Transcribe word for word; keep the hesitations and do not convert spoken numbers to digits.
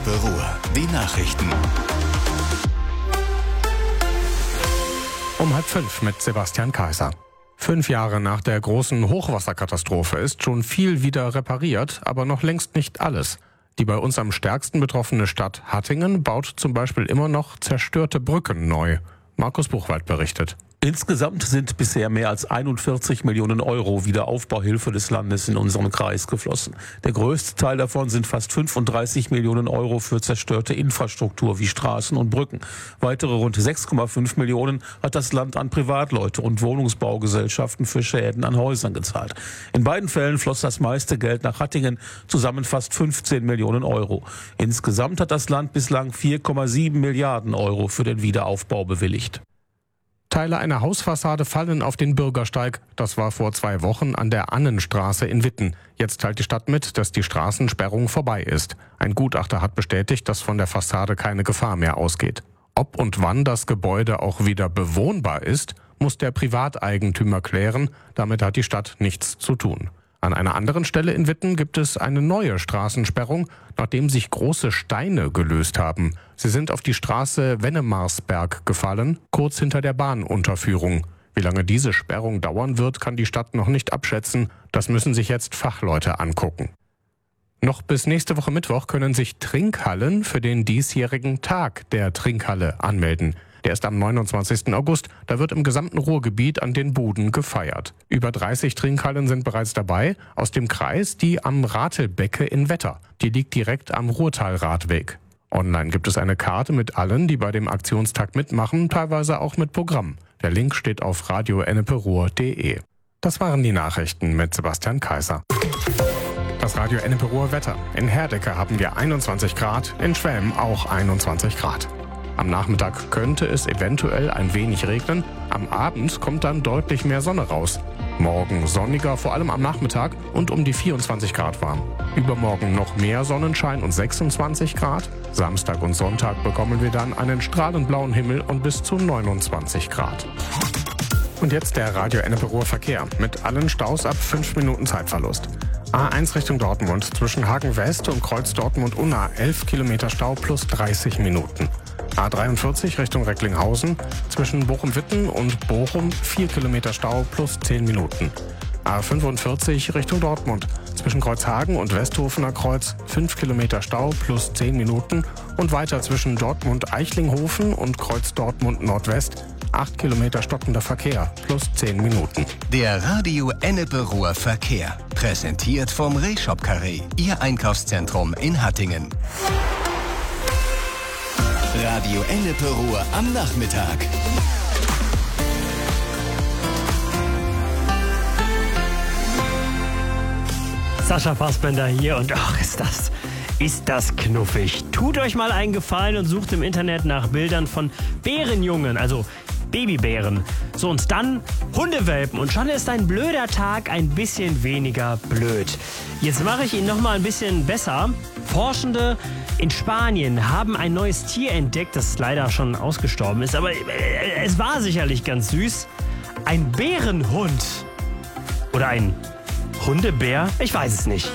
Ennepe Ruhr. Die Nachrichten. Um halb fünf mit Sebastian Kaiser. Fünf Jahre nach der großen Hochwasserkatastrophe ist schon viel wieder repariert, aber noch längst nicht alles. Die bei uns am stärksten betroffene Stadt Hattingen baut zum Beispiel immer noch zerstörte Brücken neu. Markus Buchwald berichtet. Insgesamt sind bisher mehr als einundvierzig Millionen Euro Wiederaufbauhilfe des Landes in unseren Kreis geflossen. Der größte Teil davon sind fast fünfunddreißig Millionen Euro für zerstörte Infrastruktur wie Straßen und Brücken. Weitere rund sechs Komma fünf Millionen hat das Land an Privatleute und Wohnungsbaugesellschaften für Schäden an Häusern gezahlt. In beiden Fällen floss das meiste Geld nach Hattingen, zusammen fast fünfzehn Millionen Euro. Insgesamt hat das Land bislang vier Komma sieben Milliarden Euro für den Wiederaufbau bewilligt. Teile einer Hausfassade fallen auf den Bürgersteig. Das war vor zwei Wochen an der Annenstraße in Witten. Jetzt teilt die Stadt mit, dass die Straßensperrung vorbei ist. Ein Gutachter hat bestätigt, dass von der Fassade keine Gefahr mehr ausgeht. Ob und wann das Gebäude auch wieder bewohnbar ist, muss der Privateigentümer klären. Damit hat die Stadt nichts zu tun. An einer anderen Stelle in Witten gibt es eine neue Straßensperrung, nachdem sich große Steine gelöst haben. Sie sind auf die Straße Wennemarsberg gefallen, kurz hinter der Bahnunterführung. Wie lange diese Sperrung dauern wird, kann die Stadt noch nicht abschätzen. Das müssen sich jetzt Fachleute angucken. Noch bis nächste Woche Mittwoch können sich Trinkhallen für den diesjährigen Tag der Trinkhalle anmelden. Der ist am neunundzwanzigsten August. Da wird im gesamten Ruhrgebiet an den Buden gefeiert. Über dreißig Trinkhallen sind bereits dabei. Aus dem Kreis die am Ratelbecke in Wetter. Die liegt direkt am Ruhrtalradweg. Online gibt es eine Karte mit allen, die bei dem Aktionstag mitmachen, teilweise auch mit Programm. Der Link steht auf radio ennepe ruhr punkt de. Das waren die Nachrichten mit Sebastian Kaiser. Das Radio Ennepe Ruhr Wetter. In Herdecke haben wir einundzwanzig Grad, in Schwelm auch einundzwanzig Grad. Am Nachmittag könnte es eventuell ein wenig regnen. Am Abend kommt dann deutlich mehr Sonne raus. Morgen sonniger, vor allem am Nachmittag und um die vierundzwanzig Grad warm. Übermorgen noch mehr Sonnenschein und sechsundzwanzig Grad. Samstag und Sonntag bekommen wir dann einen strahlend blauen Himmel und bis zu neunundzwanzig Grad. Und jetzt der Radio Ennepe Ruhr Verkehr mit allen Staus ab fünf Minuten Zeitverlust. A eins Richtung Dortmund zwischen Hagen West und Kreuz Dortmund-Unna elf Kilometer Stau plus dreißig Minuten. A dreiundvierzig Richtung Recklinghausen zwischen Bochum-Witten und Bochum vier Kilometer Stau plus zehn Minuten. A fünfundvierzig Richtung Dortmund zwischen Kreuzhagen und Westhofener Kreuz fünf Kilometer Stau plus zehn Minuten und weiter zwischen Dortmund-Eichlinghofen und Kreuz Dortmund Nordwest acht Kilometer stockender Verkehr plus zehn Minuten. Der Radio Ennepe Ruhr Verkehr. Präsentiert vom Rehshop Carré. Ihr Einkaufszentrum in Hattingen. Radio Ennepe Ruhr am Nachmittag. Sascha Fassbender hier und ach, ist das, ist das knuffig. Tut euch mal einen Gefallen und sucht im Internet nach Bildern von Bärenjungen, also Babybären. So, und dann Hundewelpen und schon ist ein blöder Tag ein bisschen weniger blöd. Jetzt mache ich ihn noch mal ein bisschen besser. Forschende in Spanien haben ein neues Tier entdeckt, das leider schon ausgestorben ist, aber es war sicherlich ganz süß. Ein Bärenhund. Oder ein Hundebär? Ich weiß es nicht.